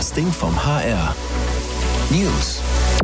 Das Ding vom HR. News.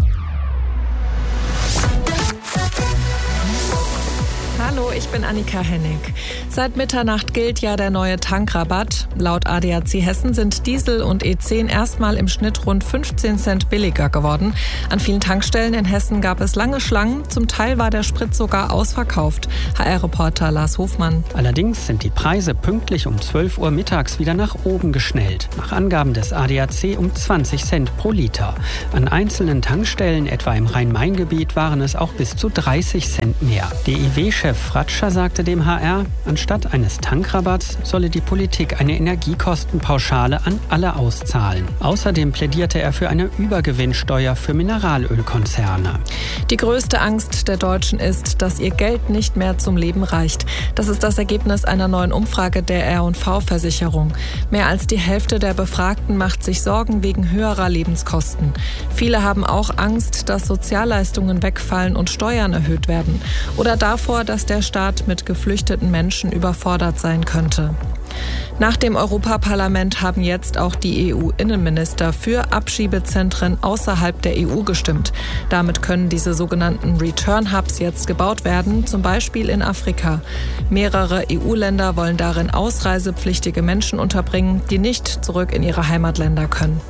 Hallo, ich bin Annika Hennig. Seit Mitternacht gilt ja der neue Tankrabatt. Laut ADAC Hessen sind Diesel und E10 erstmal im Schnitt rund 15 Cent billiger geworden. An vielen Tankstellen in Hessen gab es lange Schlangen. Zum Teil war der Sprit sogar ausverkauft. HR-Reporter Lars Hofmann. Allerdings sind die Preise pünktlich um 12 Uhr mittags wieder nach oben geschnellt. Nach Angaben des ADAC um 20 Cent pro Liter. An einzelnen Tankstellen, etwa im Rhein-Main-Gebiet, waren es auch bis zu 30 Cent mehr. DIW-Chef Fratscher sagte dem HR, anstatt eines Tankrabatts solle die Politik eine Energiekostenpauschale an alle auszahlen. Außerdem plädierte er für eine Übergewinnsteuer für Mineralölkonzerne. Die größte Angst der Deutschen ist, dass ihr Geld nicht mehr zum Leben reicht. Das ist das Ergebnis einer neuen Umfrage der R&V-Versicherung. Mehr als die Hälfte der Befragten macht sich Sorgen wegen höherer Lebenskosten. Viele haben auch Angst, dass Sozialleistungen wegfallen und Steuern erhöht werden. Oder davor, dass der Staat mit geflüchteten Menschen überfordert sein könnte. Nach dem Europaparlament haben jetzt auch die EU-Innenminister für Abschiebezentren außerhalb der EU gestimmt. Damit können diese sogenannten Return-Hubs jetzt gebaut werden, zum Beispiel in Afrika. Mehrere EU-Länder wollen darin ausreisepflichtige Menschen unterbringen, die nicht zurück in ihre Heimatländer können.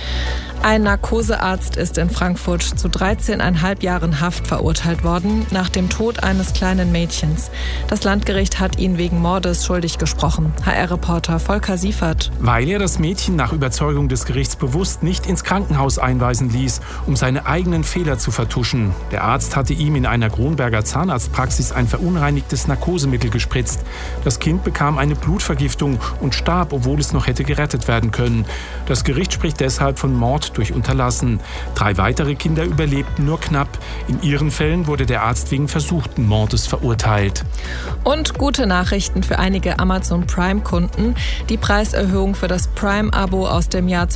Ein Narkosearzt ist in Frankfurt zu 13,5 Jahren Haft verurteilt worden, nach dem Tod eines kleinen Mädchens. Das Landgericht hat ihn wegen Mordes schuldig gesprochen. HR-Reporter Volker Siefert. Weil er das Mädchen nach Überzeugung des Gerichts bewusst nicht ins Krankenhaus einweisen ließ, um seine eigenen Fehler zu vertuschen. Der Arzt hatte ihm in einer Kronberger Zahnarztpraxis ein verunreinigtes Narkosemittel gespritzt. Das Kind bekam eine Blutvergiftung und starb, obwohl es noch hätte gerettet werden können. Das Gericht spricht deshalb von Mord durch Unterlassen. 3 weitere Kinder überlebten nur knapp. In ihren Fällen wurde der Arzt wegen versuchten Mordes verurteilt. Und gute Nachrichten für einige Amazon Prime-Kunden. Die Preiserhöhung für das Prime-Abo aus dem Jahr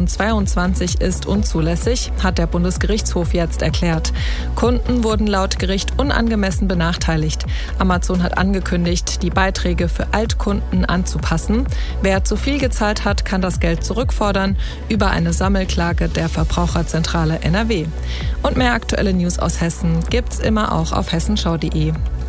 2022 ist unzulässig, hat der Bundesgerichtshof jetzt erklärt. Kunden wurden laut Gericht unangemessen benachteiligt. Amazon hat angekündigt, die Beiträge für Altkunden anzupassen. Wer zu viel gezahlt hat, kann das Geld zurückfordern über eine Sammelklage der Verbraucherzentrale NRW. Und mehr aktuelle News aus Hessen gibt's immer auch auf hessenschau.de.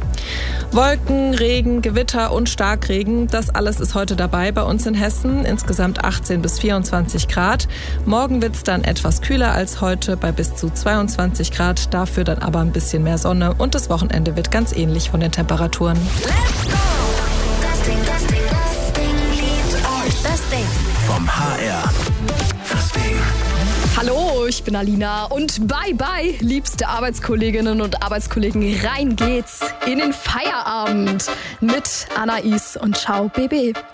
Wolken, Regen, Gewitter und Starkregen, das alles ist heute dabei bei uns in Hessen. Insgesamt 18 bis 24 Grad. Morgen wird's dann etwas kühler als heute bei bis zu 22 Grad. Dafür dann aber ein bisschen mehr Sonne und das Wochenende wird ganz ähnlich von den Temperaturen. Let's go! Das Ding liebt euch. Das Ding vom HR. Das Ding. Hallo, ich bin Alina und bye bye, liebste Arbeitskolleginnen und Arbeitskollegen, rein geht's in den Feierabend mit Anais und Ciao BB.